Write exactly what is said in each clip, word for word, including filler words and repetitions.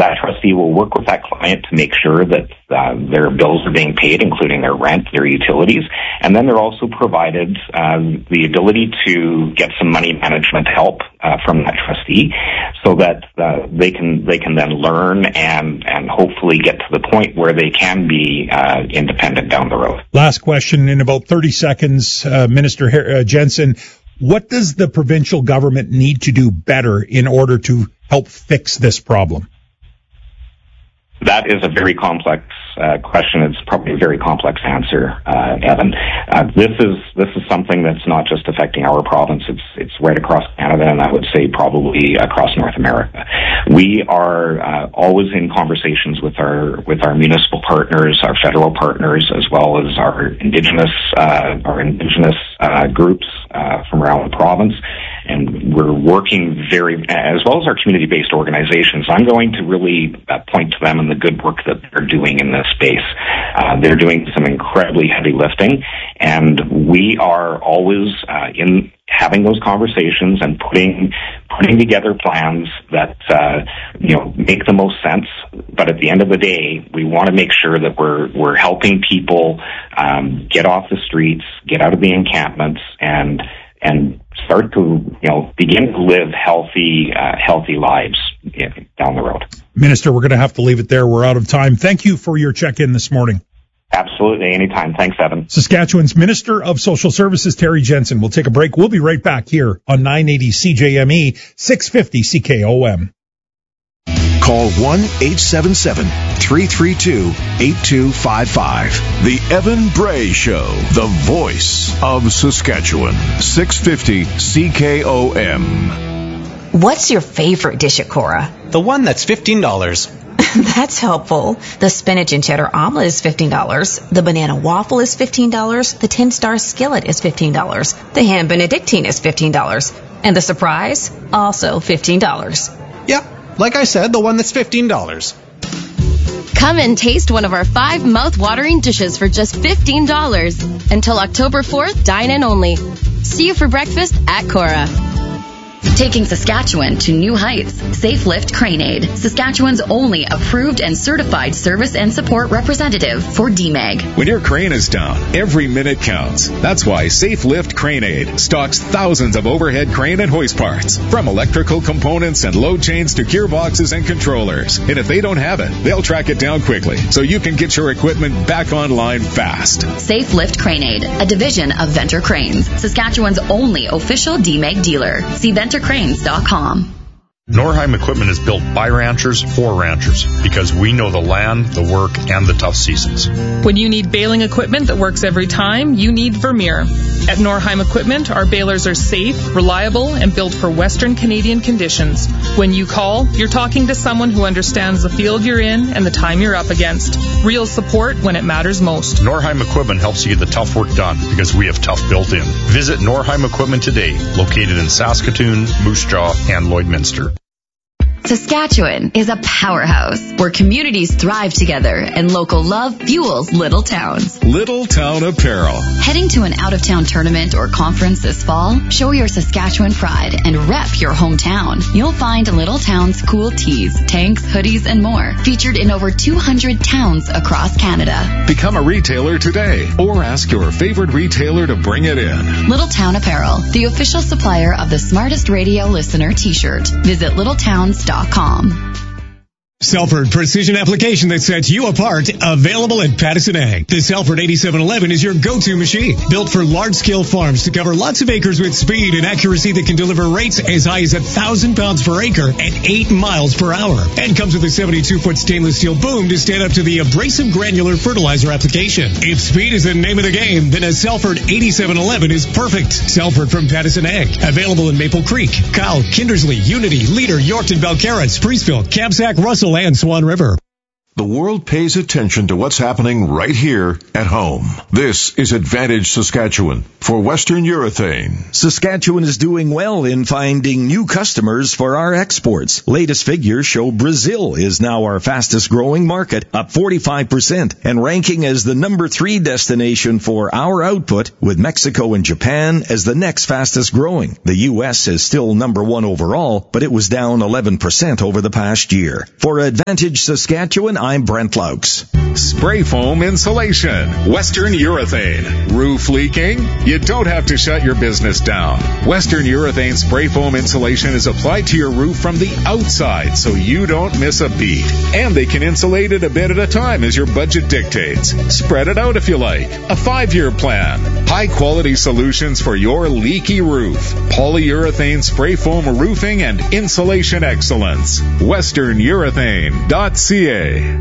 that trustee will work with that client to make sure that uh, their bills are being paid, including their rent, their utilities, and then they're also provided uh, the ability to get some money management help uh, from that trustee, so that uh, they can they can then learn and and hopefully get to the point where they can be uh, independent down the road. Last question in about thirty seconds, uh, Minister Her- uh, Jensen. What does the provincial government need to do better in order to help fix this problem? That is a very complex uh, question. It's probably a very complex answer, uh, Evan. Uh, this is this is something that's not just affecting our province. It's it's right across Canada, and I would say probably across North America. We are uh, always in conversations with our with our municipal partners, our federal partners, as well as our indigenous uh, our indigenous uh, groups uh, from around the province. And we're working very, as well as our community-based organizations. I'm going to really uh, point to them and the good work that they're doing in this space. Uh, they're doing some incredibly heavy lifting, and we are always uh, in having those conversations and putting putting together plans that uh, you know make the most sense. But at the end of the day, we want to make sure that we're we're helping people um, get off the streets, get out of the encampments, and and start to, you know, begin to live healthy, uh, healthy lives down the road. Minister, we're going to have to leave it there. We're out of time. Thank you for your check-in this morning. Absolutely. Anytime. Thanks, Evan. Saskatchewan's Minister of Social Services, Terry Jensen. We'll take a break. We'll be right back here on nine eighty C J M E, six fifty C K O M. Call one eight seven seven, three three two, eight two five five. The Evan Bray Show, the voice of Saskatchewan. six fifty C K O M. What's your favorite dish at Cora? The one that's fifteen dollars. That's helpful. The spinach and cheddar omelet is fifteen dollars. The banana waffle is fifteen dollars. The ten-star skillet is fifteen dollars. The ham benedictine is fifteen dollars. And the surprise, also fifteen dollars. Yeah. Like I said, the one that's fifteen dollars. Come and taste one of our five mouth-watering dishes for just fifteen dollars. Until October fourth, dine in only. See you for breakfast at Cora. Taking Saskatchewan to new heights. Safe Lift Crane Aid, Saskatchewan's only approved and certified service and support representative for D M A G. When your crane is down, every minute counts. That's why Safe Lift Crane Aid stocks thousands of overhead crane and hoist parts, from electrical components and load chains to gearboxes and controllers. And if they don't have it, they'll track it down quickly so you can get your equipment back online fast. Safe Lift Crane Aid, a division of Venter Cranes, Saskatchewan's only official D M A G dealer. See Venter Cranes dot com. Norheim Equipment is built by ranchers for ranchers because we know the land, the work, and the tough seasons. When you need baling equipment that works every time, you need Vermeer. At Norheim Equipment, our balers are safe, reliable, and built for Western Canadian conditions. When you call, you're talking to someone who understands the field you're in and the time you're up against. Real support when it matters most. Norheim Equipment helps you get the tough work done because we have tough built in. Visit Norheim Equipment today, located in Saskatoon, Moose Jaw, and Lloydminster. Saskatchewan is a powerhouse where communities thrive together and local love fuels little towns. Little Town Apparel. Heading to an out-of-town tournament or conference this fall? Show your Saskatchewan pride and rep your hometown. You'll find Little Town's cool tees, tanks, hoodies, and more featured in over two hundred towns across Canada. Become a retailer today or ask your favorite retailer to bring it in. Little Town Apparel, the official supplier of the Smartest Radio Listener t-shirt. Visit little towns dot com. Selford Precision Application that sets you apart, available at Patterson Ag. The Selford eighty-seven eleven is your go-to machine, built for large-scale farms to cover lots of acres with speed and accuracy that can deliver rates as high as one thousand pounds per acre at eight miles per hour. And comes with a seventy-two foot stainless steel boom to stand up to the abrasive granular fertilizer application. If speed is the name of the game, then a Selford eighty-seven eleven is perfect. Selford from Patterson Ag, available in Maple Creek, Kyle, Kindersley, Unity, Leader, Yorkton, Belcarra, Spreeceville, Kamsack, Russell, and Swan River. The world pays attention to what's happening right here at home. This is Advantage Saskatchewan for Western Urethane. Saskatchewan is doing well in finding new customers for our exports. Latest figures show Brazil is now our fastest growing market, up forty-five percent, and ranking as the number three destination for our output, with Mexico and Japan as the next fastest growing. The U S is still number one overall, but it was down eleven percent over the past year. For Advantage Saskatchewan, I'm Brent Laux. Spray foam insulation. Western Urethane. Roof leaking? You don't have to shut your business down. Western Urethane spray foam insulation is applied to your roof from the outside so you don't miss a beat. And they can insulate it a bit at a time as your budget dictates. Spread it out if you like. A five-year plan. High-quality solutions for your leaky roof. Polyurethane spray foam roofing and insulation excellence. western urethane dot c a.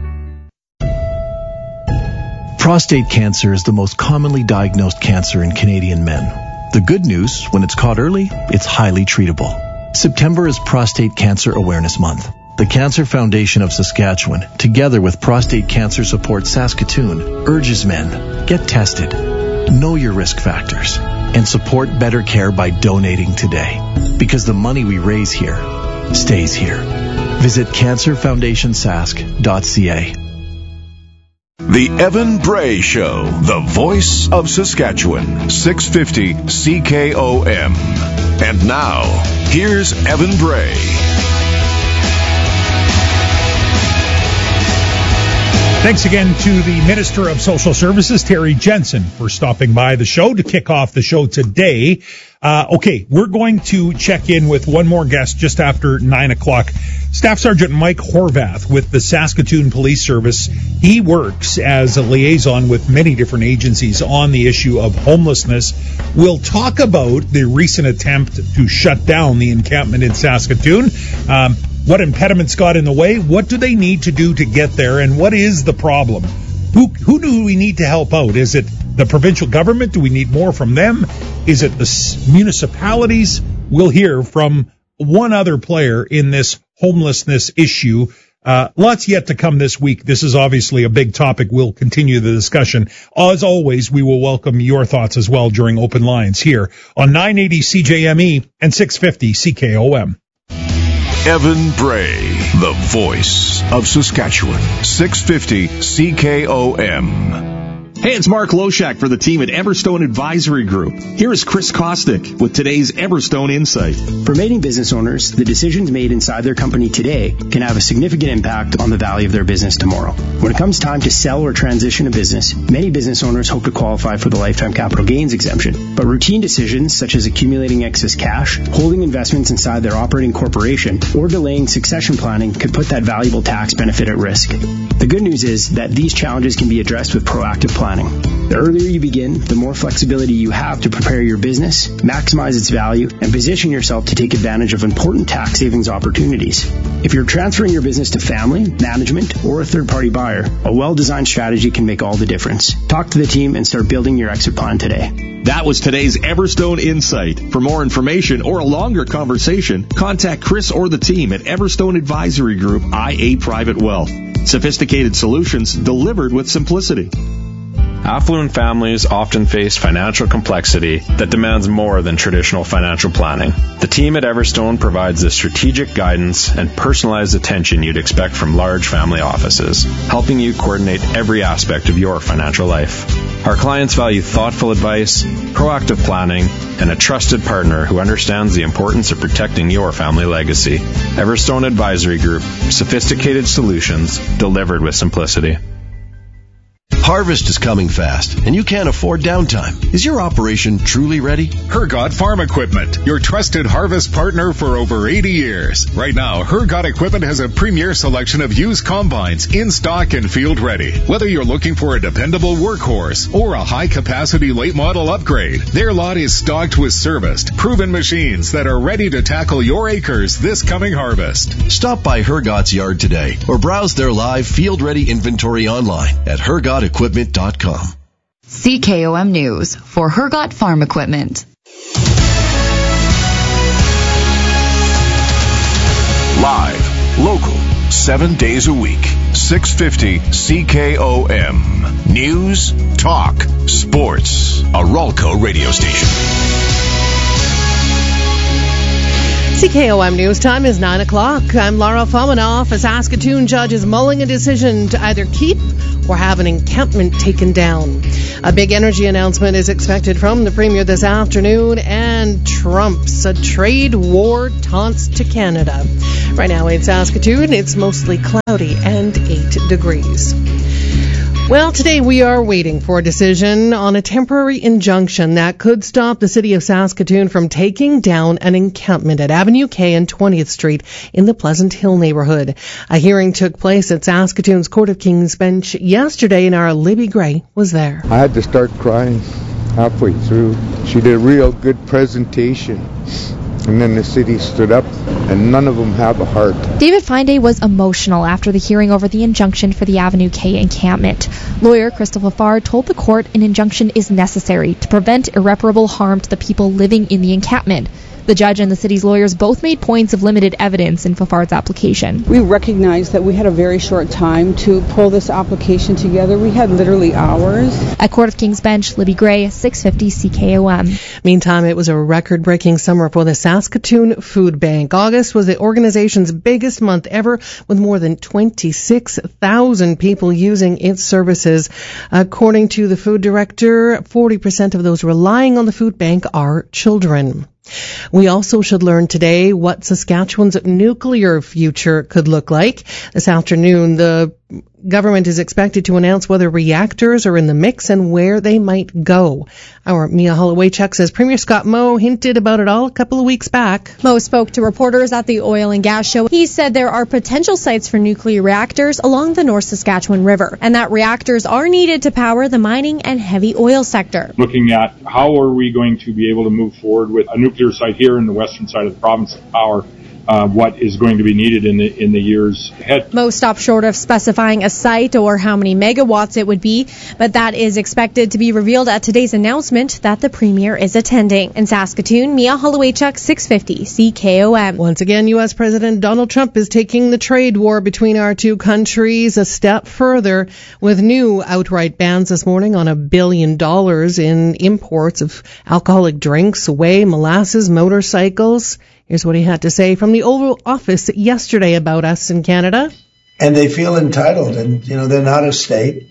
Prostate cancer is the most commonly diagnosed cancer in Canadian men. The good news, when it's caught early, it's highly treatable. September is Prostate Cancer Awareness Month. The Cancer Foundation of Saskatchewan, together with Prostate Cancer Support Saskatoon, urges men, get tested, know your risk factors, and support better care by donating today. Because the money we raise here stays here. Visit cancer foundation sask dot c a. The Evan Bray Show, the voice of Saskatchewan, six fifty C K O M. And now, here's Evan Bray. Thanks again to the Minister of Social Services, Terry Jensen, for stopping by the show to kick off the show today. Uh, okay, we're going to check in with one more guest just after nine o'clock. Staff Sergeant Mike Horvath with the Saskatoon Police Service. He works as a liaison with many different agencies on the issue of homelessness. We'll talk about the recent attempt to shut down the encampment in Saskatoon. Um, what impediments got in the way? What do they need to do to get there? And what is the problem? Who, who do we need to help out? Is it the provincial government? Do we need more from them? Is it the municipalities? We'll hear from one other player in this homelessness issue. Uh, lots yet to come this week. This is obviously a big topic. We'll continue the discussion. As always, we will welcome your thoughts as well during open lines here on nine eighty C J M E and six fifty C K O M. Evan Bray, the voice of Saskatchewan, six fifty C K O M. Hey, it's Mark Loshak for the team at Everstone Advisory Group. Here is Chris Kostick with today's Everstone Insight. For many business owners, the decisions made inside their company today can have a significant impact on the value of their business tomorrow. When it comes time to sell or transition a business, many business owners hope to qualify for the lifetime capital gains exemption. But routine decisions such as accumulating excess cash, holding investments inside their operating corporation, or delaying succession planning could put that valuable tax benefit at risk. The good news is that these challenges can be addressed with proactive planning. The earlier you begin, the more flexibility you have to prepare your business, maximize its value, and position yourself to take advantage of important tax savings opportunities. If you're transferring your business to family, management, or a third-party buyer, a well-designed strategy can make all the difference. Talk to the team and start building your exit plan today. That was today's Everstone Insight. For more information or a longer conversation, contact Chris or the team at Everstone Advisory Group, I A Private Wealth. Sophisticated solutions delivered with simplicity. Affluent families often face financial complexity that demands more than traditional financial planning. The team at Everstone provides the strategic guidance and personalized attention you'd expect from large family offices, helping you coordinate every aspect of your financial life. Our clients value thoughtful advice, proactive planning, and a trusted partner who understands the importance of protecting your family legacy. Everstone Advisory Group, sophisticated solutions delivered with simplicity. Harvest is coming fast, and you can't afford downtime. Is your operation truly ready? Hergot Farm Equipment, your trusted harvest partner for over eighty years. Right now, Hergot Equipment has a premier selection of used combines in stock and field ready. Whether you're looking for a dependable workhorse or a high-capacity late-model upgrade, their lot is stocked with serviced, proven machines that are ready to tackle your acres this coming harvest. Stop by Hergot's yard today or browse their live field-ready inventory online at hergot equipment dot com. C K O M News for Hergot Farm Equipment. Live, local, seven days a week. six fifty C K O M. News, talk, sports. A Ralco radio station. C K O M News time is nine o'clock. I'm Laura Fomanoff. A Saskatoon judge is mulling a decision to either keep or have an encampment taken down. A big energy announcement is expected from the Premier this afternoon, and Trump's a trade war taunts to Canada. Right now in Saskatoon, it's mostly cloudy and eight degrees. Well, today we are waiting for a decision on a temporary injunction that could stop the city of Saskatoon from taking down an encampment at Avenue K and twentieth Street in the Pleasant Hill neighborhood. A hearing took place at Saskatoon's Court of King's Bench yesterday, and our Libby Gray was there. I had to start crying halfway through. She did a real good presentation. And then the city stood up, and none of them have a heart. David Finday was emotional after the hearing over the injunction for the Avenue K encampment. Lawyer Crystal Fafard told the court an injunction is necessary to prevent irreparable harm to the people living in the encampment. The judge and the city's lawyers both made points of limited evidence in Fafard's application. We recognize that we had a very short time to pull this application together. We had literally hours. At Court of King's Bench, Libby Gray, six fifty C K O M. Meantime, it was a record-breaking summer for the Saskatoon Food Bank. August was the organization's biggest month ever, with more than twenty-six thousand people using its services. According to the food director, forty percent of those relying on the food bank are children. We also should learn today what Saskatchewan's nuclear future could look like. This afternoon, the government is expected to announce whether reactors are in the mix and where they might go. Our Mia Hollowaychuk says Premier Scott Moe hinted about it all a couple of weeks back. Moe spoke to reporters at the Oil and Gas Show. He said there are potential sites for nuclear reactors along the North Saskatchewan River, and that reactors are needed to power the mining and heavy oil sector. Looking at how are we going to be able to move forward with a nuclear site here in the western side of the province to power Uh, what is going to be needed in the in the years ahead. Moe stopped short of specifying a site or how many megawatts it would be, but that is expected to be revealed at today's announcement that the Premier is attending. In Saskatoon, Mia Hollowaychuk, six fifty C K O M. Once again, U S. President Donald Trump is taking the trade war between our two countries a step further with new outright bans this morning on a billion dollars in imports of alcoholic drinks, whey, molasses, motorcycles. Here's what he had to say from the Oval Office yesterday about us in Canada. And they feel entitled, and, you know, they're not a state.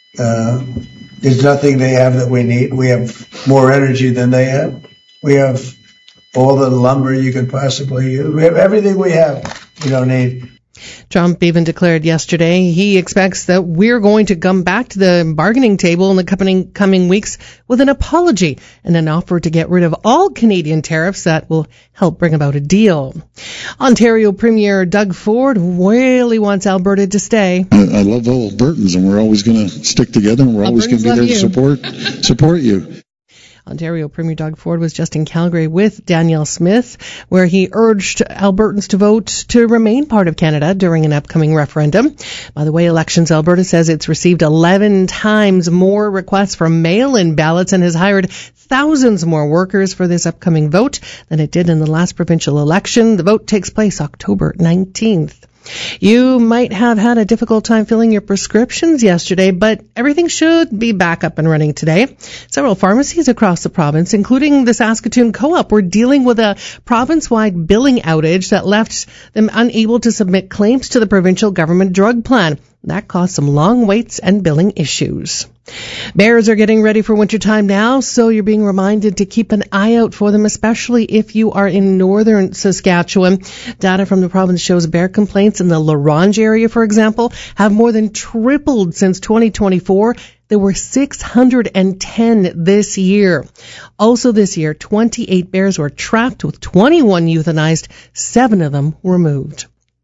Uh, there's nothing they have that we need. We have more energy than they have. We have all the lumber you could possibly use. We have everything we have we don't need. Trump even declared yesterday he expects that we're going to come back to the bargaining table in the coming, coming weeks with an apology and an offer to get rid of all Canadian tariffs that will help bring about a deal. Ontario Premier Doug Ford really wants Alberta to stay. I, I love all Albertans, and we're always going to stick together, and we're always going to be there to support, support you. Ontario Premier Doug Ford was just in Calgary with Danielle Smith, where he urged Albertans to vote to remain part of Canada during an upcoming referendum. By the way, Elections Alberta says it's received eleven times more requests for mail-in ballots and has hired thousands more workers for this upcoming vote than it did in the last provincial election. The vote takes place October nineteenth. You might have had a difficult time filling your prescriptions yesterday, but everything should be back up and running today. Several pharmacies across the province, including the Saskatoon Co-op, were dealing with a province-wide billing outage that left them unable to submit claims to the provincial government drug plan. That caused some long waits and billing issues. Bears are getting ready for wintertime now, so you're being reminded to keep an eye out for them, especially if you are in northern Saskatchewan. Data from the province shows bear complaints in the La Ronge area, for example, have more than tripled since twenty twenty-four. There were six hundred ten this year. Also this year, twenty-eight bears were trapped with twenty-one euthanized. Seven of them were moved.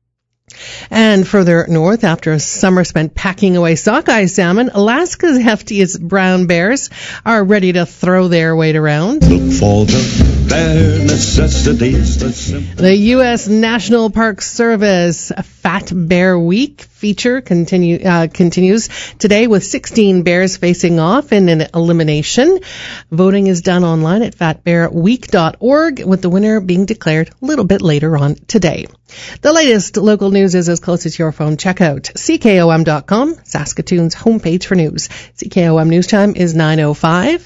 And further north, after a summer spent packing away sockeye salmon, Alaska's heftiest brown bears are ready to throw their weight around. Look forward to bare necessities. The U S National Park Service Fat Bear Week feature continue, uh, continues today with sixteen bears facing off in an elimination. Voting is done online at fat bear week dot org, with the winner being declared a little bit later on today. The latest local news is as close as your phone. Check out C K O M dot com, Saskatoon's homepage for news. C K O M news time is nine oh five.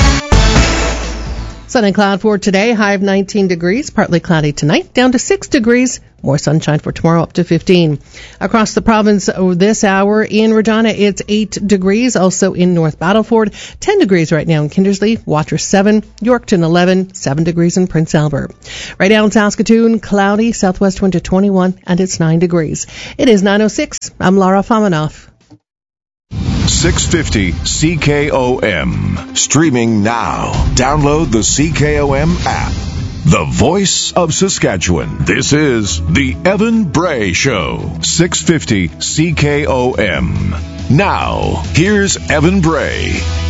Sun and cloud for today, high of nineteen degrees, partly cloudy tonight, down to six degrees. More sunshine for tomorrow, up to fifteen. Across the province this hour, in Regina, it's eight degrees. Also in North Battleford, ten degrees right now in Kindersley. Watrous seven. Yorkton eleven. seven degrees in Prince Albert. Right now in Saskatoon, cloudy. Southwest wind to twenty-one, and it's nine degrees. It is nine oh six. I'm Laura Famanoff. six fifty C K O M. Streaming now. Download the C K O M app. The voice of Saskatchewan. This is the Evan Bray Show. six fifty C K O M. Now, here's Evan Bray.